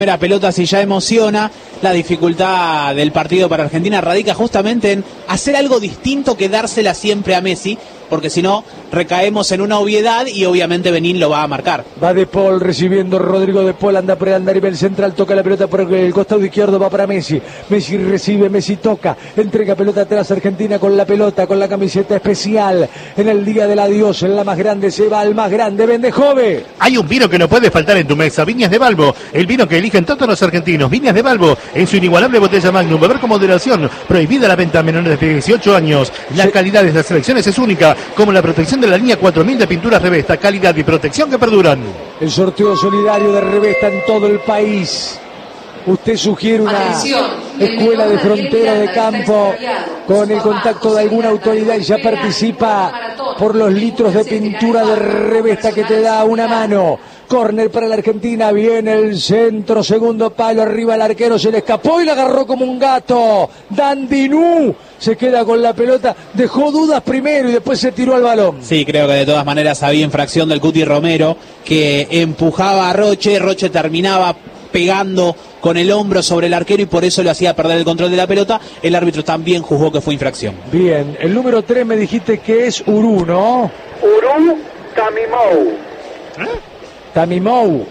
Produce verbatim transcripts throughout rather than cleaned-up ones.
La pelota si ya emociona. La dificultad del partido para Argentina radica justamente en hacer algo distinto que dársela siempre a Messi, porque si no recaemos en una obviedad y obviamente Benín lo va a marcar. Va De Paul recibiendo Rodrigo De Paul, anda por el andar y el central, toca la pelota por el costado izquierdo, va para Messi. Messi recibe, Messi toca, entrega pelota atrás, Argentina con la pelota, con la camiseta especial. En el día del adiós, en la más grande se va al más grande, vende Jove. Hay un vino que no puede faltar en tu mesa, Viñas de Balbo, el vino que eligen todos los argentinos. Viñas de Balbo, en su inigualable botella Magnum, beber con moderación, prohibida la venta a menores de dieciocho años. La sí. calidad de las selecciones es única, como la protección de la línea cuatro mil de pinturas Revesta, calidad y protección que perduran. El sorteo solidario de Revesta en todo el país. Usted sugiere una Atención, escuela de frontera de campo con el contacto de alguna autoridad y ya participa por los litros de pintura de Revesta que te da una mano. Córner para la Argentina, viene el centro, segundo palo, arriba el arquero, se le escapó y la agarró como un gato. Dandinú se queda con la pelota, dejó dudas primero y después se tiró al balón. Sí, creo que de todas maneras había infracción del Cuti Romero, que empujaba a Roche, Roche terminaba pegando con el hombro sobre el arquero y por eso le hacía perder el control de la pelota. El árbitro también juzgó que fue infracción. Bien, el número tres me dijiste que es Urú, ¿no? Urú Tamimou. ¿Eh? Tamimou.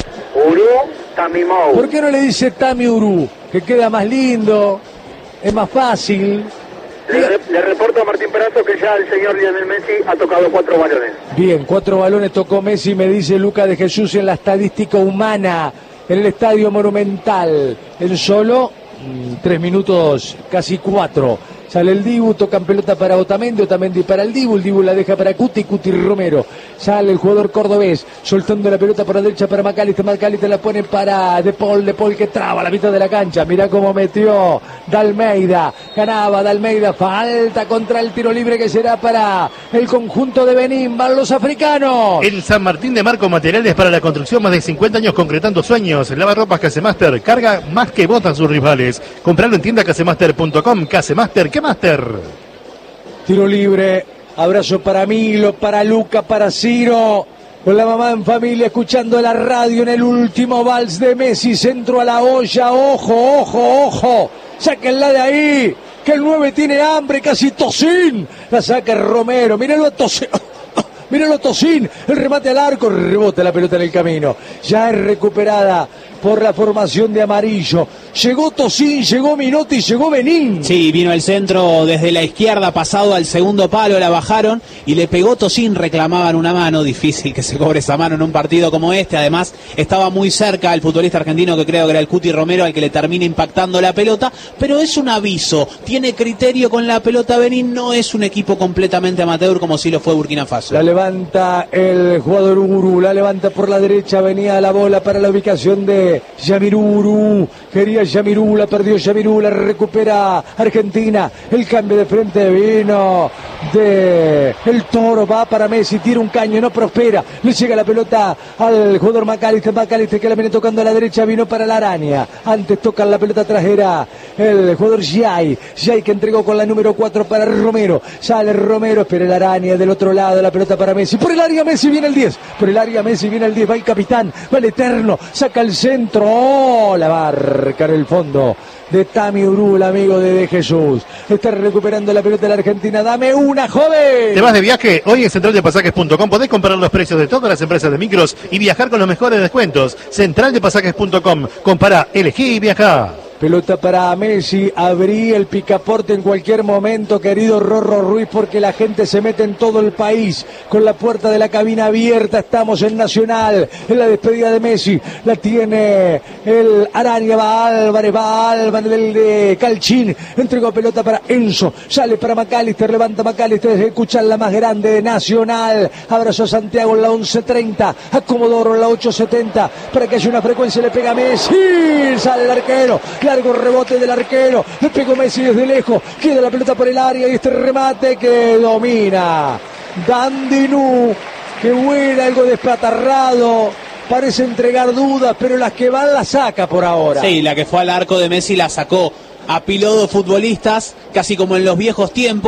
Urú Tamimou. ¿Por qué no le dice Tami Urú? Que queda más lindo, es más fácil. Le, re, le reporto a Martín Perazo que ya el señor Lionel Messi ha tocado cuatro balones. Bien, cuatro balones tocó Messi, me dice Luca de Jesús en la estadística humana, en el Estadio Monumental. En solo mmm, tres minutos, casi cuatro. Sale el Dibu, tocan pelota para Otamendi, Otamendi para el Dibu, el Dibu la deja para Cuti, Cuti Romero. Sale el jugador cordobés, soltando la pelota por la derecha para Macalister, Macalister la pone para De Paul, De Paul que traba la mitad de la cancha. Mirá cómo metió Dalmeida, ganaba Dalmeida, falta contra el tiro libre que será para el conjunto de Benín, van los africanos. En San Martín de Marco, materiales para la construcción, más de cincuenta años concretando sueños. Lavarropas Casemaster, carga más que botan sus rivales. Comprarlo en tienda casemaster punto com, Casemaster, ¿qué Master? Tiro libre, abrazo para Milo, para Luca, para Ciro, con la mamá en familia escuchando la radio en el último vals de Messi, centro a la olla, ojo, ojo, ojo, sáquenla de ahí, que el nueve tiene hambre, casi Tosín, la saca Romero, mírenlo a Tosín. Míralo Tosín, el remate al arco, rebota la pelota en el camino, ya es recuperada por la formación de amarillo. Llegó Tosín, llegó Minotti, llegó Benín. Sí, vino el centro desde la izquierda, pasado al segundo palo, la bajaron y le pegó Tosín, reclamaban una mano, difícil que se cobre esa mano en un partido como este. Además, estaba muy cerca el futbolista argentino, que creo que era el Cuti Romero, al que le termina impactando la pelota, pero es un aviso, tiene criterio con la pelota Benín, no es un equipo completamente amateur como si lo fue Burkina Faso. La levanta el jugador Urú, la levanta por la derecha, venía la bola para la ubicación de Yamirú Urú, quería Yamirú, la perdió Yamirú, la recupera Argentina, el cambio de frente vino de el Toro, va para Messi, tira un caño, no prospera, le llega la pelota al jugador Macalister, Macalister que la viene tocando a la derecha, vino para la araña, antes toca la pelota trasera el jugador Giai, Giai que entregó con la número cuatro para Romero, sale Romero, espera la araña del otro lado, la pelota para Messi, por el área Messi viene el diez, por el área Messi viene el diez, va el capitán, va el eterno, saca el centro, oh, la marca en el fondo de Tami Urú, el amigo de De Jesús, está recuperando la pelota de la Argentina, dame una, joven. ¿Te vas de viaje? Hoy en central de pasajes punto com podés comprar los precios de todas las empresas de micros y viajar con los mejores descuentos. central de pasajes punto com, compará, elegí y viajá. Pelota para Messi, abrí el picaporte en cualquier momento, querido Rorro Ruiz, porque la gente se mete en todo el país, con la puerta de la cabina abierta, estamos en Nacional, en la despedida de Messi, la tiene el Araña, va Álvarez, va Álvarez del de Calchín, entregó pelota para Enzo, sale para Macalister, levanta Macalister, escuchan la más grande de Nacional, abrazo a Santiago en la once treinta, a Comodoro en la ocho setenta, para que haya una frecuencia, le pega Messi, sale el arquero, largo rebote del arquero, le pegó Messi desde lejos, queda la pelota por el área y este remate que domina Dandinú, que vuela algo despatarrado, parece entregar dudas, pero las que van la saca por ahora. Sí, la que fue al arco de Messi la sacó, apiló dos futbolistas, casi como en los viejos tiempos,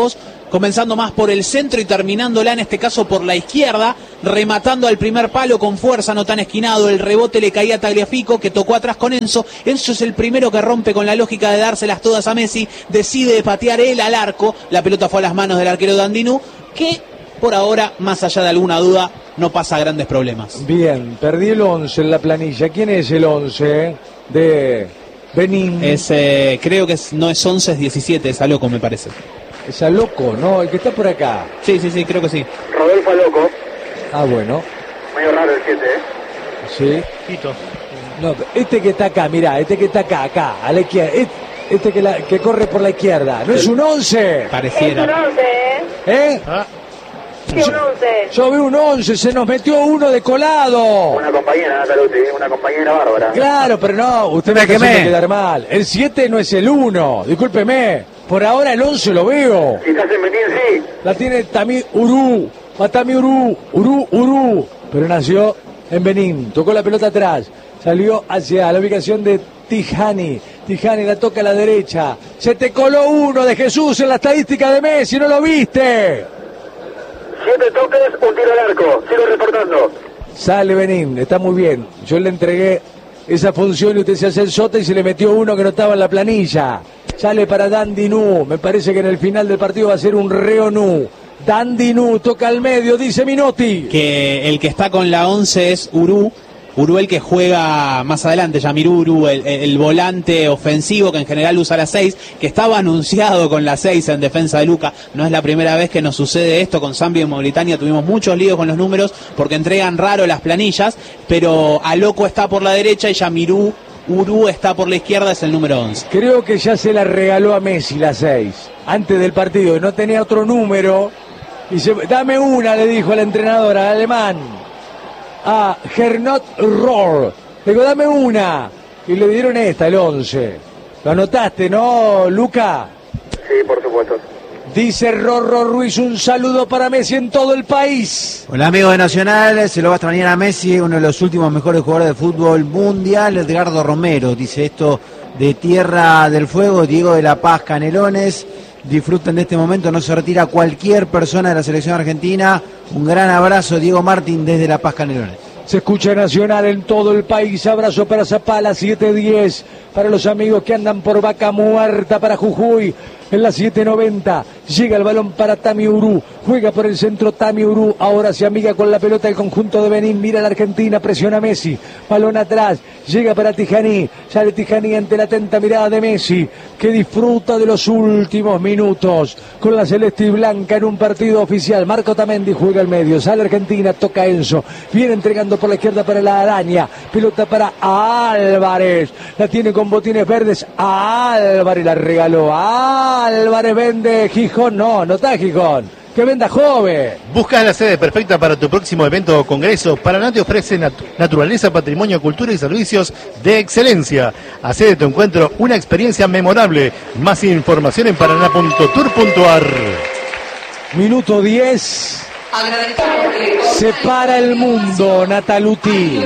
comenzando más por el centro y terminándola en este caso por la izquierda, rematando al primer palo con fuerza, no tan esquinado, el rebote le caía a Tagliafico, que tocó atrás con Enzo. Enzo es el primero que rompe con la lógica de dárselas todas a Messi, decide patear él al arco, la pelota fue a las manos del arquero Dandinú, que por ahora, más allá de alguna duda, no pasa grandes problemas. Bien, perdí el once en la planilla. ¿Quién es el once de Benín? Es, eh, creo que es, no es once, es diecisiete, es Aloco me parece. Es Aloco, ¿no? El que está por acá. Sí, sí, sí, creo que sí. Rodolfo Aloco. Ah, bueno. Medio raro el siete, ¿eh? Sí. Tito. No, este que está acá, mirá, este que está acá, acá, a la izquierda. Este, este que, la, que corre por la izquierda. ¿No es un once? Pareciera. Es un once, ¿eh? ¿Eh? Ah, Sí, un once. Yo vi un once, se nos metió uno de colado. Una compañera, Nataluti, una compañera bárbara. Claro, pero no, usted me está haciendo quedar mal. El siete no es el uno, discúlpeme. Por ahora el once lo veo. Si estás en Benín, sí. La tiene Tami Uru, Matami Uru, Uru, Uru. Pero nació en Benín, tocó la pelota atrás, salió hacia la ubicación de Tijani. Tijani la toca a la derecha. Se te coló uno de Jesús en la estadística de Messi, ¿no lo viste? Siete toques, un tiro al arco. Sigo reportando. Sale Benín, está muy bien. Yo le entregué esa función y usted se hace el sota y se le metió uno que no estaba en la planilla. Sale para Dandinú. Me parece que en el final del partido va a ser un Reonú. Dandinú toca al medio, dice Minotti. Que el que está con la once es Uru. Uru el que juega más adelante, Yamir Uru, el, el volante ofensivo que en general usa la seis, que estaba anunciado con la seis en defensa de Luca. No es la primera vez que nos sucede esto con Zambia y Mauritania, tuvimos muchos líos con los números porque entregan raro las planillas, pero Aloco está por la derecha y Yamir Uru está por la izquierda, es el número once. Creo que ya se la regaló a Messi la seis, antes del partido, y no tenía otro número. Y se, dame una, le dijo el entrenador al alemán, a Gernot Rohr. Le digo, dame una. Y le dieron esta, el once. ¿Lo anotaste, no, Luca? Sí, por supuesto. Dice Rorro Ruiz, un saludo para Messi en todo el país. Hola amigos de Nacional, se lo va a extrañar a Messi, uno de los últimos mejores jugadores de fútbol mundial. Edgardo Romero dice esto de Tierra del Fuego, Diego de la Paz Canelones. Disfruten de este momento, no se retira cualquier persona de la selección argentina. Un gran abrazo, Diego Martín desde La Paz Canelones. Se escucha Nacional en todo el país. Abrazo para Zapala, siete diez. Para los amigos que andan por Vaca Muerta, para Jujuy. En la siete noventa llega el balón para Tami Uru, juega por el centro Tami Uru, ahora se amiga con la pelota el conjunto de Benín, mira a la Argentina, presiona a Messi, balón atrás, llega para Tijani, sale Tijani ante la atenta mirada de Messi, que disfruta de los últimos minutos con la celeste y blanca en un partido oficial. Marco Tamendi juega al medio, sale Argentina, toca Enzo, viene entregando por la izquierda para la araña, pelota para Álvarez, la tiene con botines verdes, Álvarez la regaló, Álvarez. Álvarez vende Gijón, no, no está Gijón, que venda Joven. Buscas la sede perfecta para tu próximo evento o congreso. Paraná te ofrece nat naturaleza, patrimonio, cultura y servicios de excelencia. Hacé de tu encuentro una experiencia memorable. Más información en paraná punto tour punto ar. Minuto diez. Se para el mundo, Nataluti.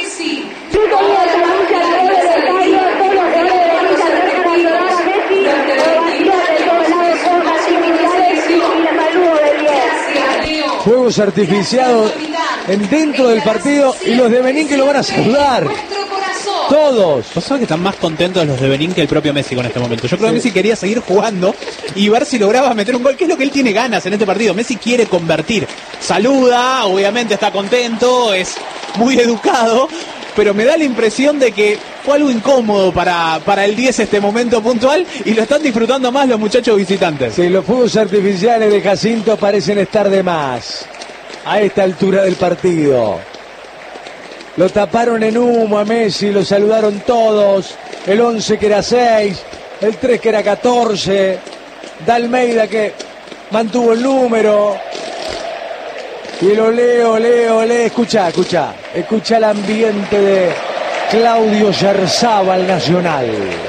Fuegos artificiados en dentro del partido y los de Benín que lo van a saludar. Todos. ¿Vos sabés que están más contentos los de Benín que el propio Messi con este momento? Yo creo Sí. que Messi quería seguir jugando y ver si lograba meter un gol, que es lo que él tiene ganas en este partido. Messi quiere convertir. Saluda, obviamente está contento, es muy educado, pero me da la impresión de que fue algo incómodo para, para el diez este momento puntual y lo están disfrutando más los muchachos visitantes. Sí, los fuegos artificiales de Jacinto parecen estar de más a esta altura del partido. Lo taparon en humo a Messi, lo saludaron todos. El once que era seis, el tres que era catorce. Dalmeida que mantuvo el número. Y el olé, olé, olé. Escucha, escucha. Escucha el ambiente de Claudio Yarzábal Nacional.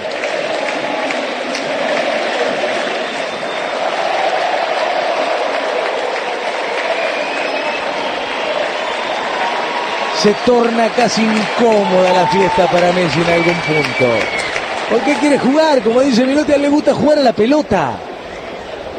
Se torna casi incómoda la fiesta para Messi en algún punto. ¿Por qué quiere jugar? Como dice Minotti, a él le gusta jugar a la pelota.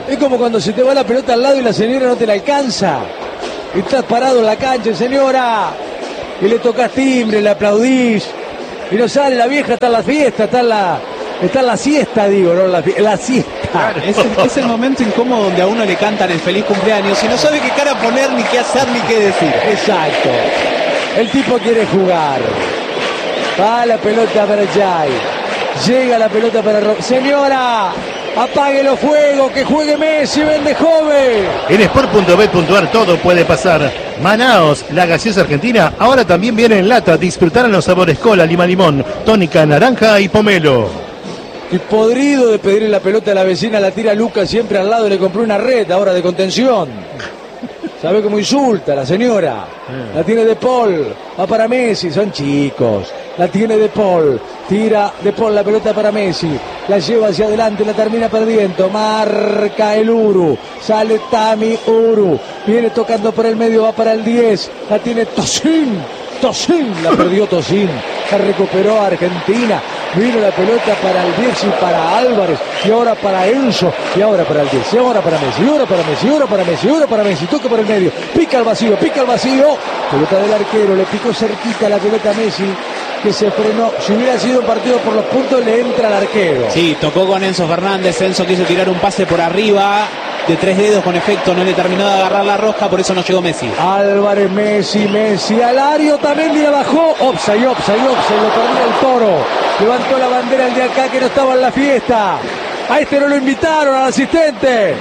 Es como cuando se te va la pelota al lado y la señora no te la alcanza. Y estás parado en la cancha, señora, y le tocas timbre, le aplaudís, y no sale la vieja, está en la fiesta, está en la, está en la siesta, digo, no la, la siesta. Claro, es, el, es el momento incómodo donde a uno le cantan el feliz cumpleaños y no sabe qué cara poner, ni qué hacer, ni qué decir. Exacto. El tipo quiere jugar. Va la pelota para Jai. Llega la pelota para Ro... Señora, apague los fuegos, que juegue Messi, vende joven. En sport punto bet punto ar todo puede pasar. Manaos, la gaseosa argentina, ahora también viene en lata. Disfrutarán los sabores cola, lima, limón, tónica, naranja y pomelo. Y podrido de pedirle la pelota a la vecina, la tira Lucas siempre al lado y le compró una red ahora de contención. ¿Sabe cómo insulta la señora? La tiene De Paul, va para Messi, son chicos. La tiene De Paul, tira De Paul la pelota para Messi, la lleva hacia adelante, la termina perdiendo, marca el Uru, sale Tami Uru, viene tocando por el medio, va para el diez, la tiene Tosin, Tosin, la perdió Tosin, la recuperó Argentina. Vino la pelota para el diez y para Álvarez, y ahora para Enzo, y ahora para el diez, y ahora para Messi, y ahora para Messi, y ahora para Messi, y ahora para Messi, toca por el medio, pica al vacío, pica al vacío, pelota del arquero, le picó cerquita la pelota a Messi, que se frenó. Si hubiera sido un partido por los puntos, le entra al arquero. Sí, tocó con Enzo Fernández, Enzo quiso tirar un pase por arriba, de tres dedos con efecto, no le terminó de agarrar la rosca, por eso no llegó Messi. Álvarez, Messi, Messi, Alario también le bajó, offside, offside, offside, lo perdió el Toro. Levantó la bandera el de acá que no estaba en la fiesta. A este no lo invitaron, al asistente.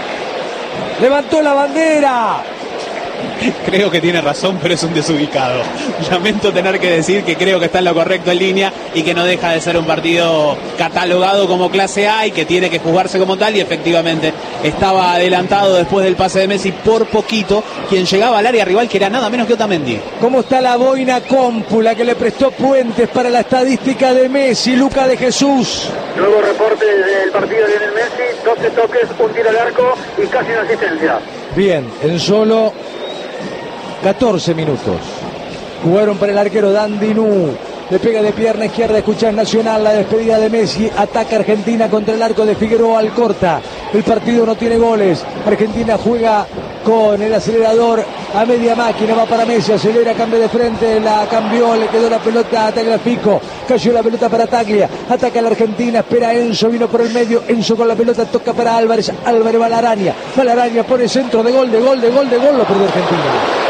Levantó la bandera. Creo que tiene razón, pero es un desubicado. Lamento tener que decir que creo que está en lo correcto en línea y que no deja de ser un partido catalogado como clase A y que tiene que jugarse como tal, y efectivamente estaba adelantado después del pase de Messi por poquito quien llegaba al área rival, que era nada menos que Otamendi. ¿Cómo está la boina Cómpula que le prestó puentes para la estadística de Messi? Luca de Jesús. Nuevo reporte del partido de Lionel Messi, doce toques, un tiro al arco y casi una asistencia. Bien, en solo catorce minutos. Jugaron para el arquero Dandinú. Le pega de pierna izquierda, escuchar Nacional, la despedida de Messi. Ataca Argentina contra el arco de Figueroa Alcorta. El partido no tiene goles. Argentina juega con el acelerador a media máquina. Va para Messi, acelera, cambia de frente. La cambió, le quedó la pelota a Tagliafico. Cayó la pelota para Taglia. Ataca la Argentina, espera Enzo, vino por el medio. Enzo con la pelota, toca para Álvarez. Álvarez va a la araña. Va a la araña, pone centro de gol, de gol, de gol, de gol. Lo perdió Argentina.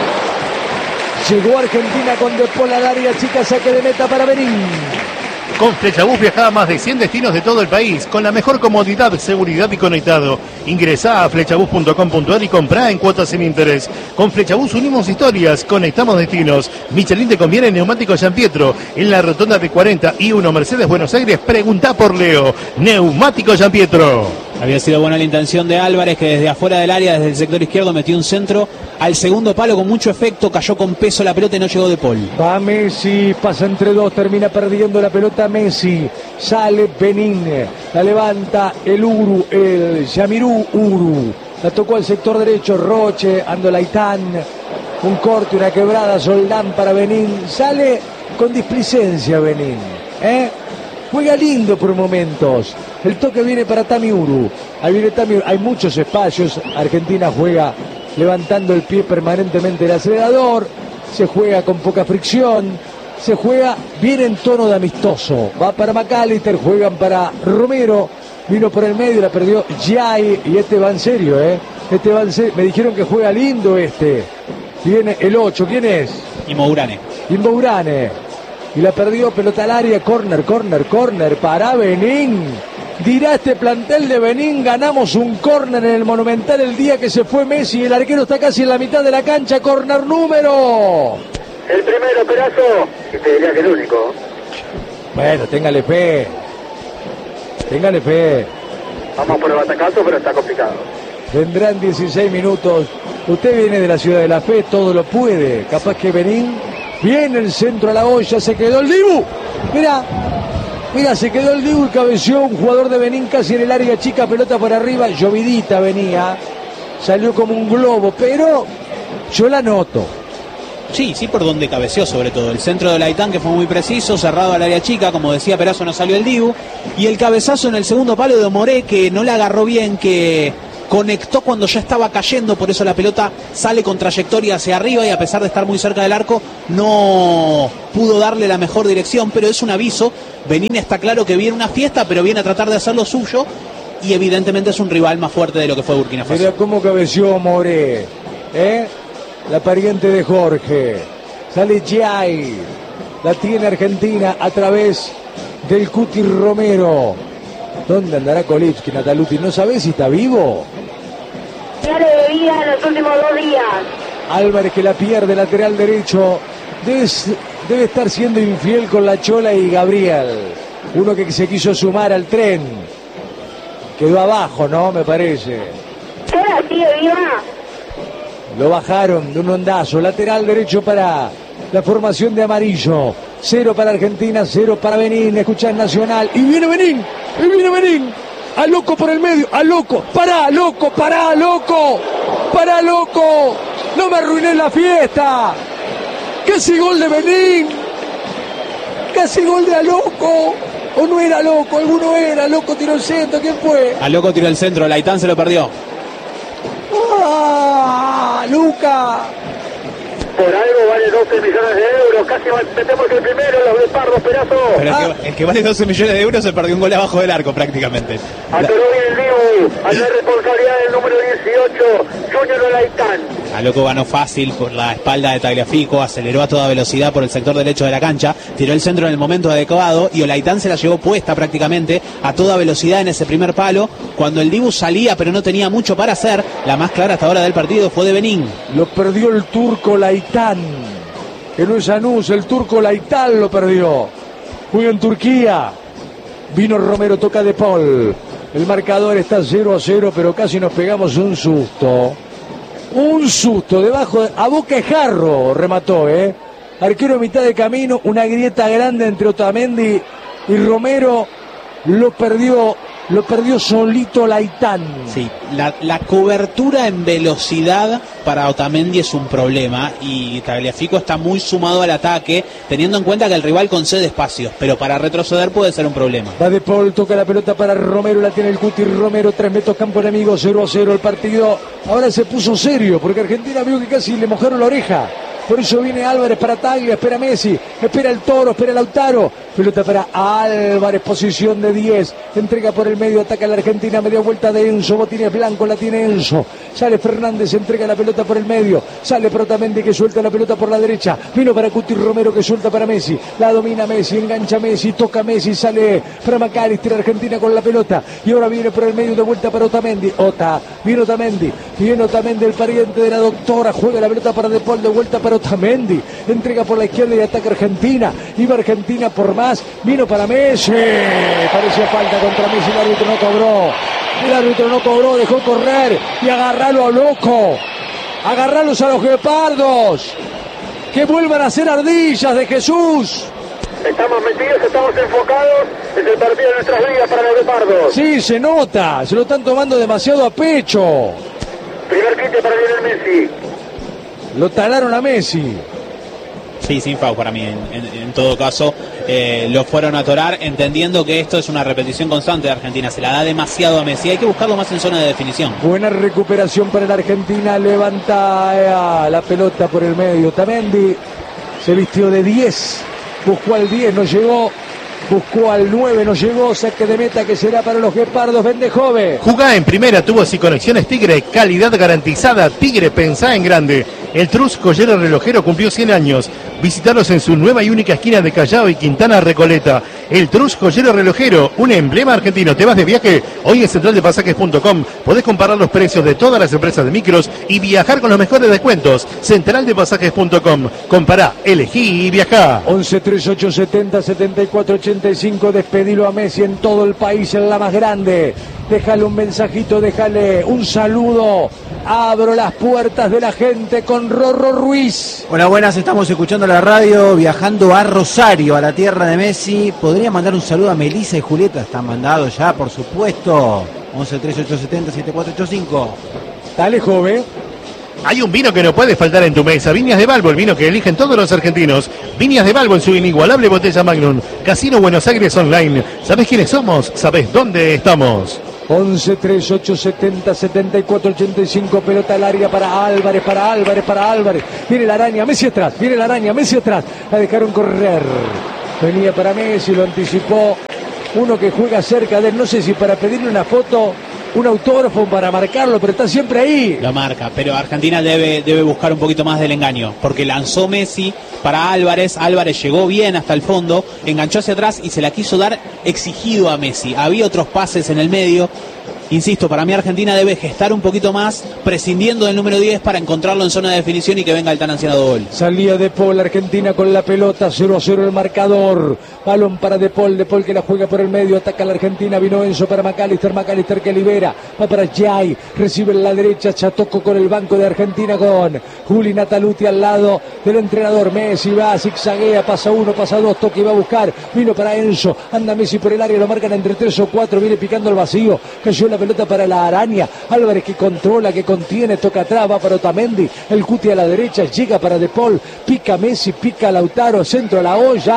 Llegó Argentina con De Paul al área chica, saque de meta para Benín. Con Flechabús viaja a más de cien destinos de todo el país, con la mejor comodidad, seguridad y conectado. Ingresá a flechabús punto com punto ar y comprá en cuotas sin interés. Con Flechabús unimos historias, conectamos destinos. Michelin te conviene Neumáticos San Pietro, en la rotonda de cuarenta y uno Mercedes Buenos Aires. Preguntá por Leo. Neumáticos San Pietro. Había sido buena la intención de Álvarez, que desde afuera del área, desde el sector izquierdo, metió un centro al segundo palo con mucho efecto, cayó con peso la pelota y no llegó De Paul. Va Messi, pasa entre dos, termina perdiendo la pelota Messi, sale Benín, la levanta el Uru, el Yamirú Uru, la tocó al sector derecho, Roche, Andolaitán, un corte, una quebrada, Soldán para Benín, sale con displicencia Benín, ¿eh? Juega lindo por momentos. El toque viene para Tami Uru. Ahí viene Tami Uru. Hay muchos espacios. Argentina juega levantando el pie permanentemente el acelerador. Se juega con poca fricción. Se juega bien en tono de amistoso. Va para McAllister. Juegan para Romero. Vino por el medio. La perdió Jai. Y este va en serio, ¿eh? Este va en serio. Me dijeron que juega lindo este. Viene el ocho. ¿Quién es? Inmourane. Inmourane. Y la perdió, pelota al área, córner, córner, córner para Benín. Dirá este plantel de Benín, ganamos un córner en el Monumental el día que se fue Messi. El arquero está casi en la mitad de la cancha, córner número. El primero, Perazo, y te diría que el único. Bueno, téngale fe. Téngale fe. Vamos por el batacazo, pero está complicado. Vendrán dieciséis minutos. Usted viene de la ciudad de la fe, todo lo puede. Capaz que Benín... Viene el centro a la olla, se quedó el Dibu. Mira, mira, se quedó el Dibu y cabeció un jugador de Benín casi en el área chica, pelota por arriba. Llovidita venía, salió como un globo, pero yo la noto. Sí, sí, por donde cabeceó sobre todo. El centro de Laitán, que fue muy preciso, cerrado al área chica, como decía Perazo, no salió el Dibu. Y el cabezazo en el segundo palo de Moré, que no la agarró bien, que conectó cuando ya estaba cayendo, por eso la pelota sale con trayectoria hacia arriba y a pesar de estar muy cerca del arco no pudo darle la mejor dirección, pero es un aviso. Benín está claro que viene una fiesta, pero viene a tratar de hacer lo suyo y evidentemente es un rival más fuerte de lo que fue Burkina Faso. Mira cómo cabeció Moré, ¿eh? La pariente de Jorge. Sale Giai, la tiene Argentina a través del Cuti Romero. ¿Dónde andará Kolipski, Nataluti? ¿No sabés si está vivo? No le veía en los últimos dos días. Álvarez que la pierde, lateral derecho. Debe, debe estar siendo infiel con la Chola y Gabriel. Uno que se quiso sumar al tren. Quedó abajo, ¿no? Me parece. ¿Chola sigue viva? Lo bajaron de un ondazo. Lateral derecho para la formación de amarillo. Cero para Argentina, cero para Benín. Escuchá Nacional. Y viene Benín. Y viene Benín. A loco por el medio. A loco. Pará, loco. Pará, loco. Pará, loco. No me arruiné la fiesta. Casi gol de Benín. Casi gol de a loco. O no era loco. Alguno era. Loco tiró el centro. ¿Quién fue? A loco tiró el centro. Laitán se lo perdió. ¡Ah! Luca. Por algo vale doce millones de euros, casi metemos el primero, los de Pardo, Perazo. Pero Ah. el, que, el que vale doce millones de euros se perdió un gol abajo del arco prácticamente. Atoró bien el Dibu, al de responsabilidad del número dieciocho, Junior Olaitán. A loco ganó fácil por la espalda de Tagliafico, aceleró a toda velocidad por el sector derecho de la cancha, tiró el centro en el momento adecuado y Olaitán se la llevó puesta prácticamente a toda velocidad en ese primer palo. Cuando el Dibu salía pero no tenía mucho para hacer, la más clara hasta ahora del partido fue de Benín. Lo perdió el turco Laitán, que no es Anús, el turco Laitán lo perdió. Juega en Turquía. Vino Romero, toca de Paul. El marcador está cero a cero, pero casi nos pegamos un susto. Un susto, debajo, de, a boquejarro remató, ¿eh? Arquero a mitad de camino, una grieta grande entre Otamendi y Romero. Lo perdió, lo perdió solito Laitán. Sí, la, la cobertura en velocidad para Otamendi es un problema y Tagliafico está muy sumado al ataque, teniendo en cuenta que el rival concede espacios, pero para retroceder puede ser un problema. Va de Paul, toca la pelota para Romero, la tiene el Cuti Romero, tres metros campo enemigo, cero a cero el partido. Ahora se puso serio, porque Argentina vio que casi le mojaron la oreja. Por eso viene Álvarez para Taglia, espera Messi, espera el Toro, espera Lautaro. Pelota para Álvarez, posición de diez. Entrega por el medio, ataca a la Argentina, media vuelta de Enzo. Botines blanco, la tiene Enzo. Sale Fernández, entrega la pelota por el medio. Sale Protamendi que suelta la pelota por la derecha. Vino para Cuti Romero que suelta para Messi. La domina Messi, engancha Messi, toca Messi, sale para McAllister, Argentina con la pelota. Y ahora viene por el medio de vuelta para Otamendi. Ota, viene Otamendi, viene Otamendi, el pariente de la doctora. Juega la pelota para De Paul, de vuelta para Otamendi, entrega por la izquierda y ataca Argentina, iba Argentina por más, vino para Messi, parecía falta contra Messi, el árbitro no cobró, el árbitro no cobró, dejó correr y agarralo a loco, agarralos a los guepardos, que vuelvan a ser ardillas de Jesús. Estamos metidos, estamos enfocados, es el partido de nuestras vidas para los Leopardos. Sí, se nota, se lo están tomando demasiado a pecho. Primer quite para Lionel Messi. Lo talaron a Messi. Sí, sin foul para mí, en, en, en todo caso, eh, lo fueron a atorar, entendiendo que esto es una repetición constante de Argentina, se la da demasiado a Messi, hay que buscarlo más en zona de definición. Buena recuperación para la Argentina, levanta eh, la pelota por el medio. Otamendi se vistió de diez, buscó al diez, no llegó. Buscó al nueve, no llegó, saque de meta que será para los guepardos, vende joven. Jugá en primera, tubos y conexiones Tigre, calidad garantizada. Tigre, pensá en grande. El Trus Joyero Relojero cumplió cien años. Visítalos en su nueva y única esquina de Callao y Quintana Recoleta. El Trus Joyero Relojero, un emblema argentino. ¿Te vas de viaje? Hoy en central de pasajes punto com podés comparar los precios de todas las empresas de micros y viajar con los mejores descuentos. central de pasajes punto com. Compará, elegí y viajá. once treinta y ocho setenta setenta y cuatro ochenta y cinco, despedilo a Messi en todo el país, en la más grande. Déjale un mensajito, déjale un saludo. Abro las puertas de la gente con Rorro Ruiz. Hola, buenas, estamos escuchando la radio, viajando a Rosario, a la tierra de Messi. ¿Podría mandar un saludo a Melissa y Julieta? Están mandados ya, por supuesto. once treinta y ocho setenta setenta y cuatro ochenta y cinco. Dale, joven. Hay un vino que no puede faltar en tu mesa. Viñas de Balbo, el vino que eligen todos los argentinos. Viñas de Balbo en su inigualable botella Magnum. Casino Buenos Aires Online. ¿Sabés quiénes somos? ¿Sabés dónde estamos? once tres ocho setenta setenta y cuatro ochenta y cinco, pelota al área para Álvarez, para Álvarez, para Álvarez. Viene la araña, Messi atrás, viene la araña, Messi atrás. La dejaron correr. Venía para Messi, lo anticipó. Uno que juega cerca de él, no sé si para pedirle una foto, un autógrafo, para marcarlo, pero está siempre ahí. Lo marca, pero Argentina debe, debe buscar un poquito más del engaño, porque lanzó Messi para Álvarez, Álvarez llegó bien hasta el fondo, enganchó hacia atrás y se la quiso dar exigido a Messi. Había otros pases en el medio. Insisto, para mí Argentina debe gestar un poquito más, prescindiendo del número diez para encontrarlo en zona de definición y que venga el tan ansiado gol. Salía De Paul, Argentina con la pelota, cero a cero el marcador. Balón para De Paul, De Paul que la juega por el medio, ataca a la Argentina, vino Enzo para McAllister, McAllister que libera, va para Jay, recibe en la derecha, Chatoco con el banco de Argentina con Juli Nataluti al lado del entrenador. Messi va, zigzaguea, pasa uno, pasa dos, toque y va a buscar, vino para Enzo, anda Messi por el área, lo marcan entre tres o cuatro, viene picando el vacío, cayó la pelota para la araña, Álvarez que controla, que contiene, toca atrás, va para Otamendi, el Cuti a la derecha, llega para De Paul, pica Messi, pica Lautaro, centro a la olla,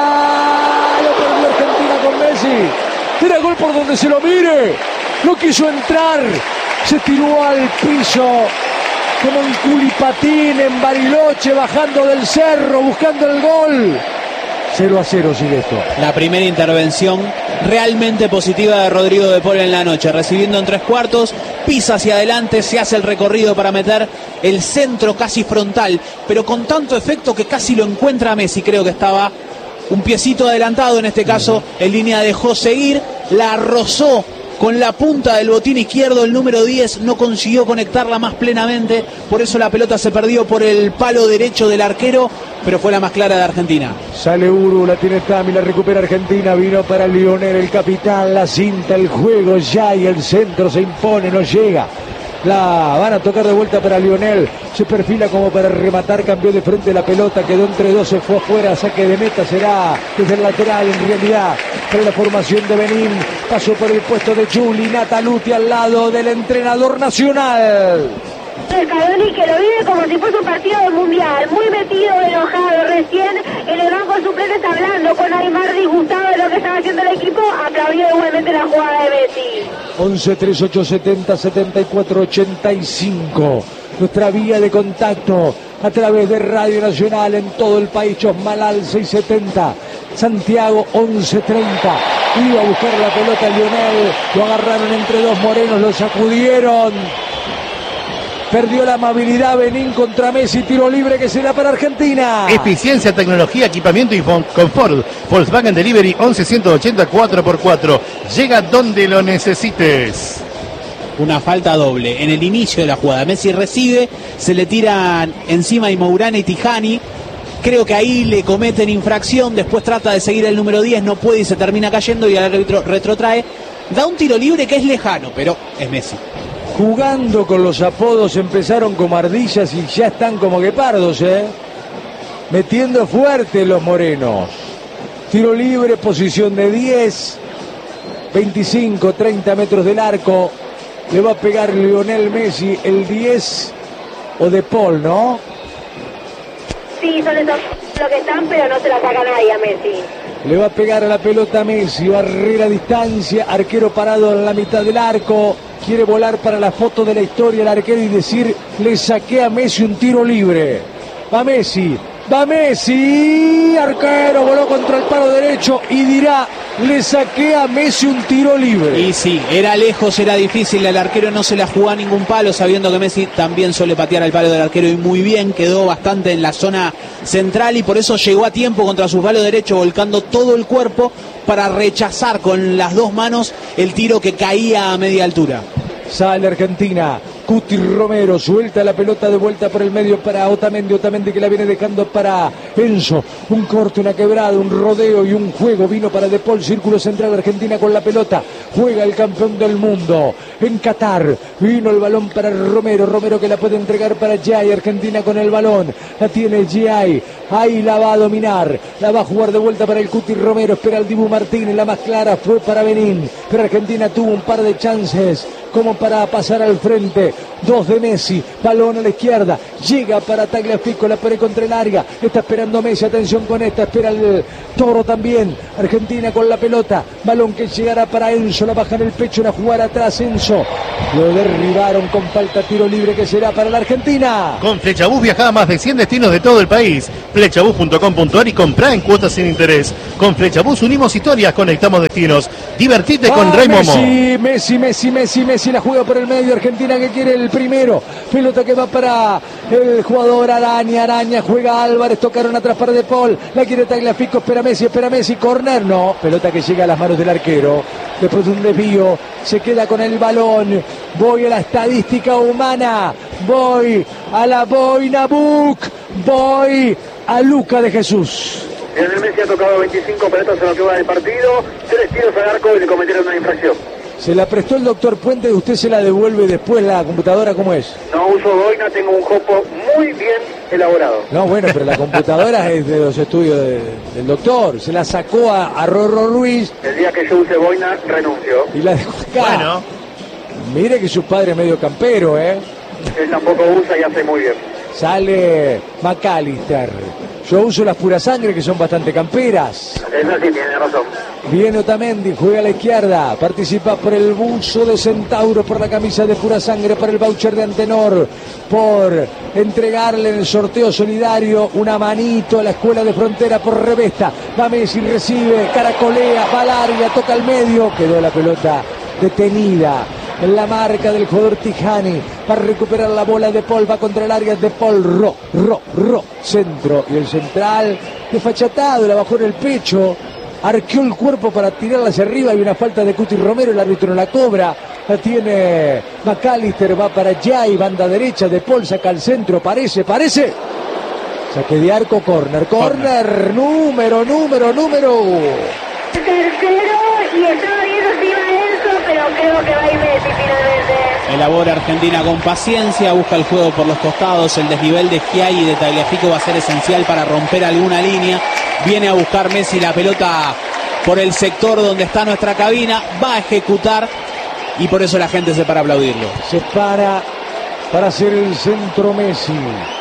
¡ah! Lo perdió Argentina con Messi, era gol por donde se lo mire, no quiso entrar, se tiró al piso como un culipatín en Bariloche, bajando del cerro, buscando el gol. cero a cero sigue esto. La primera intervención realmente positiva de Rodrigo De Paul en la noche, recibiendo en tres cuartos, pisa hacia adelante, se hace el recorrido para meter el centro casi frontal, pero con tanto efecto que casi lo encuentra Messi. Creo que estaba un piecito adelantado, en este caso en línea dejó seguir, la rozó con la punta del botín izquierdo, el número diez no consiguió conectarla más plenamente, por eso la pelota se perdió por el palo derecho del arquero, pero fue la más clara de Argentina. Sale Uru, la tiene Tami, la recupera Argentina, vino para Lionel, el capitán, la cinta, el juego ya y el centro se impone, no llega. La van a tocar de vuelta para Lionel, se perfila como para rematar, cambió de frente la pelota, quedó entre dos, se fue afuera, saque de meta será desde el lateral en realidad, para la formación de Benín, pasó por el puesto de Juli Nataluti al lado del entrenador nacional. Scaloni que lo vive como si fuese un partido del mundial, muy metido, enojado, recién en el banco suplente está hablando con Aymar, disgustado de lo que estaba haciendo el equipo, aplaudió igualmente la jugada de Messi. once tres ocho setenta setenta y cuatro ochenta y cinco, nuestra vía de contacto a través de Radio Nacional en todo el país. Chosmalal seiscientos setenta, Santiago once treinta, iba a buscar la pelota Lionel, lo agarraron entre dos morenos, lo sacudieron. Perdió la amabilidad Benín contra Messi, tiro libre que será para Argentina. Eficiencia, tecnología, equipamiento y confort. Volkswagen Delivery once ciento ochenta cuatro por cuatro. Llega donde lo necesites. Una falta doble en el inicio de la jugada. Messi recibe, se le tiran encima y Mourane y Tijani. Creo que ahí le cometen infracción, después trata de seguir el número diez, no puede y se termina cayendo y el árbitro retrotrae. Da un tiro libre que es lejano, pero es Messi. Jugando con los apodos, empezaron como ardillas y ya están como guepardos, ¿eh? Metiendo fuerte los morenos. Tiro libre, posición de diez, veinticinco, treinta metros del arco. Le va a pegar Lionel Messi, el diez o De Paul, ¿no? Sí, son esos los que están, pero no se la saca nadie a Messi. Le va a pegar a la pelota Messi, barrera a distancia, arquero parado en la mitad del arco. Quiere volar para la foto de la historia el arquero y decir, le saqué a Messi un tiro libre. Va Messi, va Messi, arquero, voló contra el palo derecho y dirá, le saqué a Messi un tiro libre. Y sí, era lejos, era difícil, el arquero no se la jugó a ningún palo, sabiendo que Messi también suele patear al palo del arquero y muy bien, quedó bastante en la zona central y por eso llegó a tiempo contra su palo derecho, volcando todo el cuerpo para rechazar con las dos manos el tiro que caía a media altura. Sale Argentina, Cuti Romero suelta la pelota de vuelta por el medio para Otamendi, Otamendi que la viene dejando para Enzo, un corte, una quebrada, un rodeo y un juego, vino para De Paul, círculo central, Argentina con la pelota, juega el campeón del mundo en Qatar, vino el balón para Romero, Romero que la puede entregar para Jay, Argentina con el balón, la tiene Jay, ahí la va a dominar, la va a jugar de vuelta para el Cuti Romero, espera el Dibu Martínez, la más clara fue para Benín, pero Argentina tuvo un par de chances como para pasar al frente, dos de Messi, balón a la izquierda, llega para Tagliafico, la pone contra el área, está esperando llegando Messi, atención con esta, espera el Toro también. Argentina con la pelota, balón que llegará para Enzo, la baja en el pecho, una jugada atrás Enzo. Lo derribaron con falta, tiro libre que será para la Argentina. Con Flechabús viaja a más de cien destinos de todo el país. Flechabús punto com punto ar y comprá en cuotas sin interés. Con Flechabús unimos historias, conectamos destinos. Divertite con Rey Momo. Messi, Messi, Messi, Messi, Messi, la juega por el medio. Argentina que quiere el primero. Pelota que va para el jugador Araña, Araña, juega Álvarez, tocaron atrás para De Paul. La quiere Tagliafico, espera Messi, espera Messi, corner, no. Pelota que llega a las manos del arquero. Después de un desvío, se queda con el balón. Voy a la estadística humana. Voy a la boina Book. Voy a Luca de Jesús. Lionel Messi ha tocado veinticinco pelotas en lo que va del partido, tres tiros al arco y le cometieron una infracción. Se la prestó el doctor Puente y usted se la devuelve después la computadora, ¿cómo es? No uso boina, tengo un jopo muy bien elaborado. No, bueno, pero la computadora es de los estudios de, del doctor. Se la sacó a, a Rorro Ruiz. El día que yo use boina, renuncio. Y la dejó acá. Bueno. Mire que su padre es medio campero, ¿eh? Él tampoco usa y hace muy bien. Sale McAllister. Yo uso las pura sangre que son bastante camperas. Eso sí, tiene razón. Viene Otamendi, juega a la izquierda, participa por el buzo de Centauro, por la camisa de pura sangre, por el voucher de Antenor, por entregarle en el sorteo solidario una manito a la escuela de frontera por Revesta. Va Messi, recibe, caracolea, va al área, toca al medio, quedó la pelota detenida. En la marca del jugador Tijani para recuperar la bola de Paul, va contra el área de Paul, ro, ro, ro, centro, y el central desfachatado, la bajó en el pecho, arqueó el cuerpo para tirarla hacia arriba, y una falta de Cuti Romero, el árbitro no la cobra, la tiene McAllister, va para Jay, banda derecha de Paul, saca al centro, parece, parece, saque de arco, corner, corner, número, número, número. Tercero, y estaba viendo si iba Enzo, pero creo que va a ir Messi finalmente. Elabora Argentina con paciencia, busca el juego por los costados, el desnivel de Schiai y de Tagliafico va a ser esencial para romper alguna línea. Viene a buscar Messi la pelota por el sector donde está nuestra cabina, va a ejecutar y por eso la gente se para a aplaudirlo. Se para para hacer el centro Messi.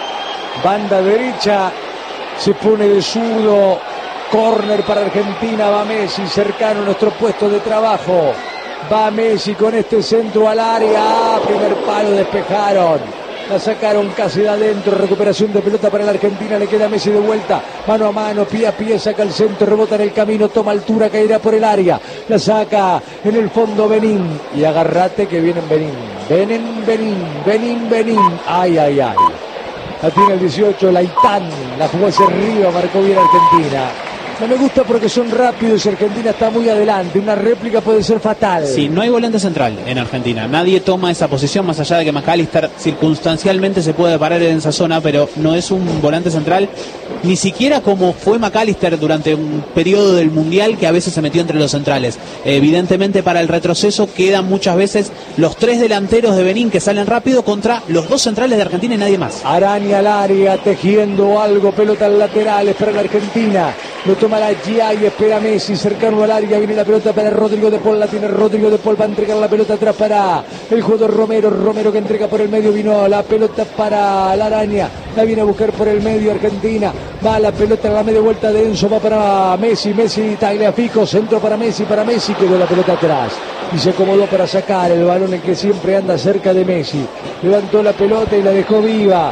Banda derecha, se pone de zurdo. Córner para Argentina, va Messi, cercano a nuestro puesto de trabajo. Va Messi con este centro al área. Ah, primer palo, despejaron. La sacaron casi de adentro. Recuperación de pelota para la Argentina. Le queda Messi de vuelta. Mano a mano, pie a pie, saca el centro, rebota en el camino, toma altura, caerá por el área. La saca en el fondo Benín. Y agarrate que vienen Benín. Benín, Benín, Benín, Benín. Ay, ay, ay. La tiene el dieciocho, Laitán. La jugó hacia arriba, marcó bien Argentina. No me gusta porque son rápidos y Argentina está muy adelante. Una réplica puede ser fatal. Sí, no hay volante central en Argentina. Nadie toma esa posición, más allá de que McAllister circunstancialmente se puede parar en esa zona, pero no es un volante central, ni siquiera como fue McAllister durante un periodo del Mundial, que a veces se metió entre los centrales. Evidentemente, para el retroceso quedan muchas veces los tres delanteros de Benín que salen rápido contra los dos centrales de Argentina y nadie más. Araña al área, tejiendo algo, pelota al lateral, espera la Argentina. Lo toma la G I, espera Messi, cercano al área, viene la pelota para Rodrigo de Paul, la tiene Rodrigo de Paul, va a entregar la pelota atrás para el jugador Romero, Romero que entrega por el medio, vino la pelota para la Araña, la viene a buscar por el medio Argentina, va la pelota a la media vuelta de Enzo, va para Messi, Messi, Tagliafico, centro para Messi, para Messi, quedó la pelota atrás y se acomodó para sacar el balón, el que siempre anda cerca de Messi, levantó la pelota y la dejó viva,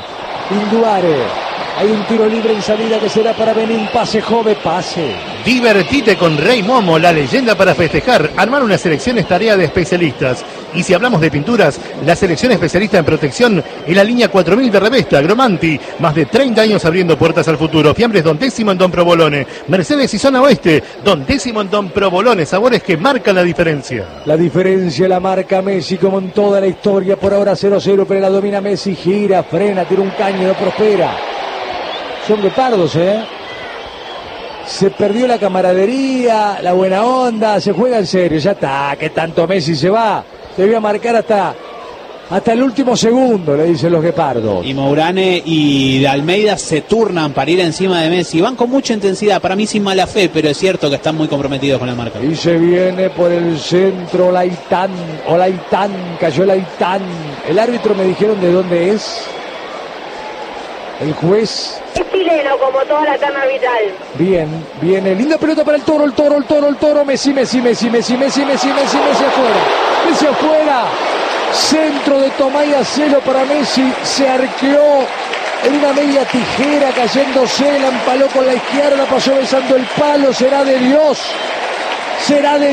Induare. Hay un tiro libre en salida que será para Benín. Pase, joven, pase. Divertite con Rey Momo, la leyenda para festejar. Armar una selección es tarea de especialistas. Y si hablamos de pinturas, la selección especialista en protección es la línea cuatro mil de Revesta, Gromanti. Más de treinta años abriendo puertas al futuro. Fiambres Don Décimo en Don Provolone. Mercedes y Zona Oeste. Don Décimo en Don Provolone. Sabores que marcan la diferencia. La diferencia la marca Messi como en toda la historia. Por ahora cero cero, pero la domina Messi. Gira, frena, tira un caño, no prospera. Son guepardos, ¿eh? Se perdió la camaradería, la buena onda, se juega en serio, ya está, que tanto Messi se va. Debía marcar hasta, hasta el último segundo, le dicen los guepardos. Y Mourane y de Almeida se turnan para ir encima de Messi. Van con mucha intensidad, para mí sin mala fe, pero es cierto que están muy comprometidos con la marca. Y se viene por el centro Laitán, o Laitán, cayó Laitán. El árbitro me dijeron de dónde es. El juez. Es chileno, como toda la terna arbitral. Bien, viene. Linda pelota para el Toro, el Toro, el Toro, el Toro. Messi, Messi, Messi, Messi, Messi, Messi, Messi, Messi afuera. Messi afuera. Centro de Tomás Acelo para Messi. Se arqueó en una media tijera cayéndose. La empaló con la izquierda. Pasó besando el palo. Será de Dios. Será de